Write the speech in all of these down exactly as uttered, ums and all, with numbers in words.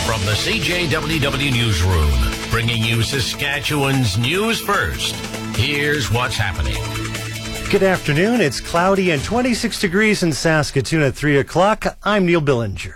From the C J W W Newsroom, bringing you Saskatchewan's news first. Here's what's happening. Good afternoon. It's cloudy and twenty-six degrees in Saskatoon at three o'clock. I'm Neil Billinger.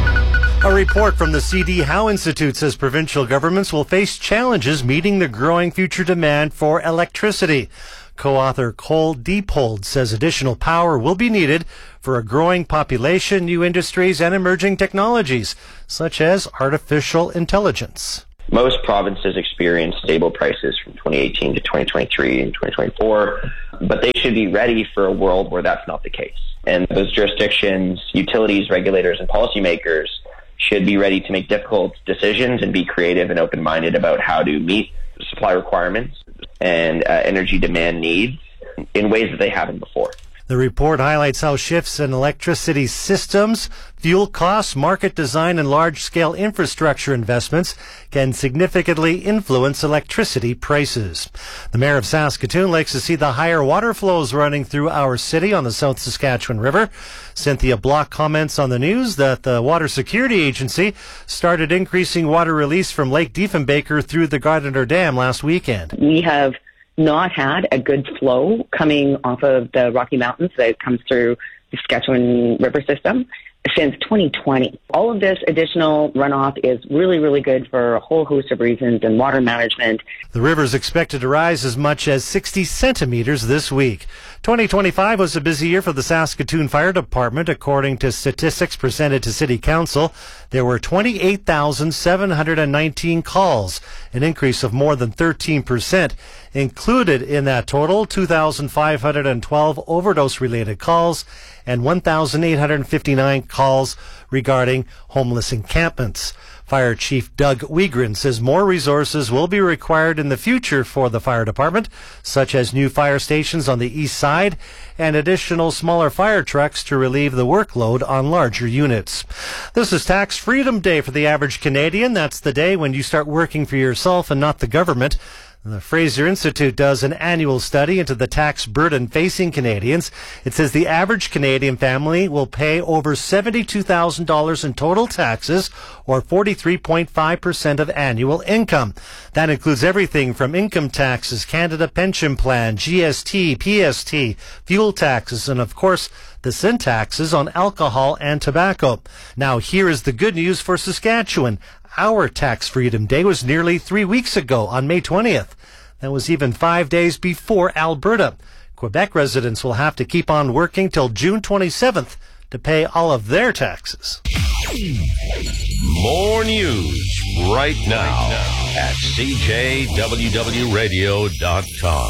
A report from the C D Howe Institute says provincial governments will face challenges meeting the growing future demand for electricity. Co-author Cole Diepold says additional power will be needed for a growing population, new industries, and emerging technologies, such as artificial intelligence. Most provinces experienced stable prices from twenty eighteen to twenty twenty-three and twenty twenty-four, but they should be ready for a world where that's not the case. And those jurisdictions, utilities, regulators, and policymakers should be ready to make difficult decisions and be creative and open-minded about how to meet supply requirements and uh, energy demand needs in ways that they haven't before. The report highlights how shifts in electricity systems, fuel costs, market design, and large-scale infrastructure investments can significantly influence electricity prices. The mayor of Saskatoon likes to see the higher water flows running through our city on the South Saskatchewan River. Cynthia Block comments on the news that the Water Security Agency started increasing water release from Lake Diefenbaker through the Gardiner Dam last weekend. We have not had a good flow coming off of the Rocky Mountains that comes through the Saskatchewan River system since twenty twenty. All of this additional runoff is really, really good for a whole host of reasons in water management. The river is expected to rise as much as sixty centimeters this week. twenty twenty-five was a busy year for the Saskatoon Fire Department. According to statistics presented to City Council, there were twenty-eight thousand seven hundred nineteen calls, an increase of more than thirteen percent. Included in that total, two thousand five hundred twelve overdose-related calls and one thousand eight hundred fifty-nine calls regarding homeless encampments. Fire Chief Doug Wiegren says more resources will be required in the future for the fire department, such as new fire stations on the east side and additional smaller fire trucks to relieve the workload on larger units. This is Tax Freedom Day for the average Canadian. That's the day when you start working for yourself and not the government. The Fraser Institute does an annual study into the tax burden facing Canadians. It says the average Canadian family will pay over seventy-two thousand dollars in total taxes, or forty-three point five percent of annual income. That includes everything from income taxes, Canada Pension Plan, G S T, P S T, fuel taxes, and of course, the sin taxes on alcohol and tobacco. Now, here is the good news for Saskatchewan. Our Tax Freedom Day was nearly three weeks ago on May twentieth. That was even five days before Alberta. Quebec residents will have to keep on working till June twenty-seventh to pay all of their taxes. More news right now at C J W W radio dot com.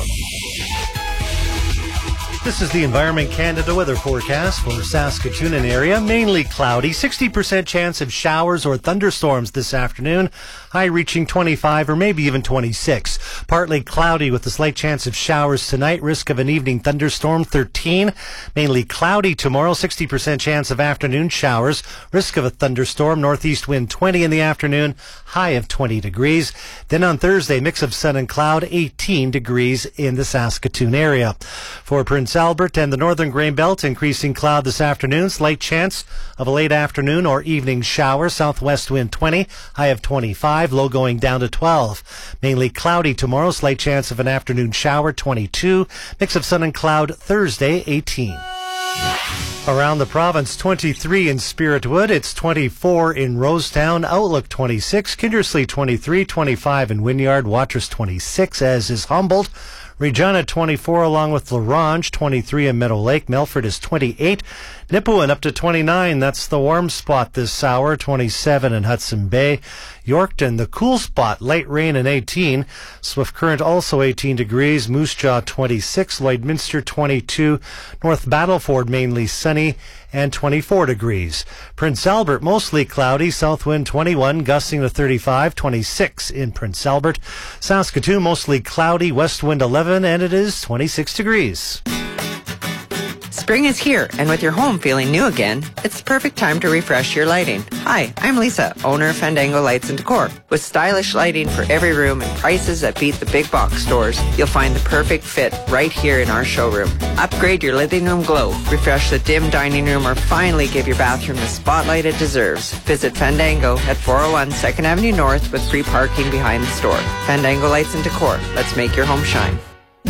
This is the Environment Canada weather forecast for Saskatoon and area. Mainly cloudy, sixty percent chance of showers or thunderstorms this afternoon. High reaching twenty-five or maybe even twenty-six. Partly cloudy with a slight chance of showers tonight. Risk of an evening thunderstorm, thirteen. Mainly cloudy tomorrow, sixty percent chance of afternoon showers. Risk of a thunderstorm, northeast wind twenty in the afternoon. High of twenty degrees. Then on Thursday, mix of sun and cloud, eighteen degrees in the Saskatoon area. For Prince Albert and the northern Grain Belt, increasing cloud this afternoon. Slight chance of a late afternoon or evening shower. Southwest wind twenty, high of twenty-five, low going down to twelve. Mainly cloudy tomorrow. Slight chance of an afternoon shower, twenty-two. Mix of sun and cloud Thursday, eighteen. Around the province, twenty-three in Spiritwood. It's twenty-four in Rosetown. Outlook twenty-six. Kindersley twenty-three. twenty-five in Wynyard. Watrous twenty-six, as is Humboldt. Regina twenty-four, along with La Ronge, twenty-three in Meadow Lake. Melfort is twenty-eight. Nipawin up to twenty-nine. That's the warm spot this hour. twenty-seven in Hudson Bay. Yorkton, the cool spot. Light rain and eighteen. Swift Current also eighteen degrees. Moose Jaw twenty-six. Lloydminster twenty-two. North Battleford mainly sunny and twenty-four degrees. Prince Albert mostly cloudy. South wind twenty-one, gusting to thirty-five. twenty-six in Prince Albert. Saskatoon mostly cloudy. West wind eleven, and it is twenty-six degrees. Spring is here, and with your home feeling new again, it's the perfect time to refresh your lighting. Hi, I'm Lisa, owner of Fandango Lights and Decor. With stylish lighting for every room and prices that beat the big box stores, you'll find the perfect fit right here in our showroom. Upgrade your living room glow, refresh the dim dining room, or finally give your bathroom the spotlight it deserves. Visit Fandango at four oh one second Avenue North with free parking behind the store. Fandango Lights and Decor. Let's make your home shine.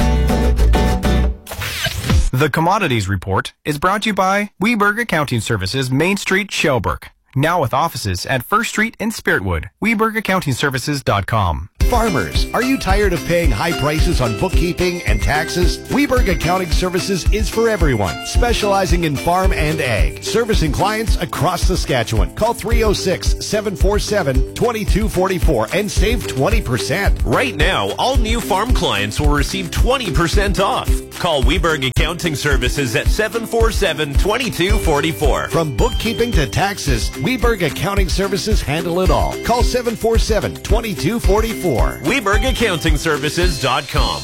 The Commodities Report is brought to you by Weberg Accounting Services, Main Street, Shelburne. Now with offices at First Street and Spiritwood. Weberg Accounting Services dot com. Farmers, are you tired of paying high prices on bookkeeping and taxes? Weberg Accounting Services is for everyone, specializing in farm and ag, servicing clients across Saskatchewan. Call three oh six, seven four seven, two two four four and save twenty percent. Right now, all new farm clients will receive twenty percent off. Call Weberg Accounting Services at seven four seven, two two four four. From bookkeeping to taxes, Weberg Accounting Services handle it all. Call seven four seven, two two four four. Weberg Accounting Services dot com.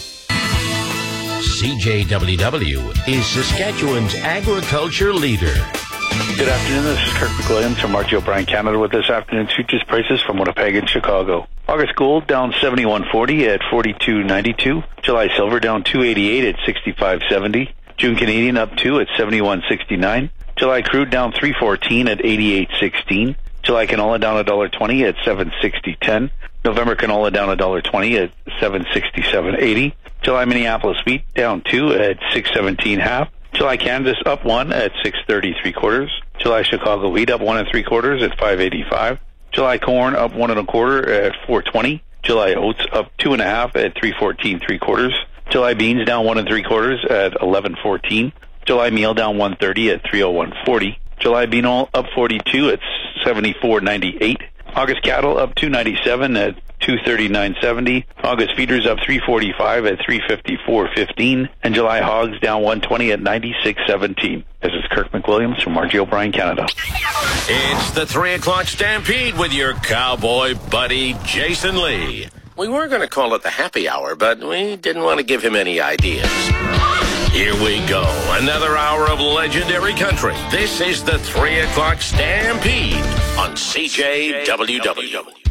C J W W is Saskatchewan's agriculture leader. Good afternoon, this is Kirk McWilliams from R J O'Brien Canada with this afternoon's futures prices from Winnipeg and Chicago. August gold down seventy-one forty at forty-two ninety-two. July silver down two eighty-eight at sixty-five seventy. June Canadian up two at seventy-one sixty-nine. July crude down three fourteen at eighty-eight sixteen. July canola down one dollar twenty at seven sixty ten. November canola down one dollar twenty at seven sixty-seven eighty. July Minneapolis wheat down two at six seventeen half. July Kansas up one at six thirty three quarters. July Chicago wheat up one and three quarters at five eighty-five. July corn up one and a quarter at four twenty. July oats up two and a half at three fourteen three quarters. July beans down one and three quarters at eleven fourteen. July meal down one thirty at three oh one forty. July bean oil up forty-two at seventy-four ninety-eight. August cattle up two ninety-seven at two thirty-nine seventy. August feeders up three forty-five at three fifty-four fifteen. And July hogs down one twenty at ninety-six seventeen. This is Kirk McWilliams from R J O'Brien Canada. It's the three o'clock Stampede with your cowboy buddy, Jason Lee. We were going to call it the happy hour, but we didn't want to give him any ideas. Here we go. Another hour of legendary country. This is the three o'clock Stampede on C J W W.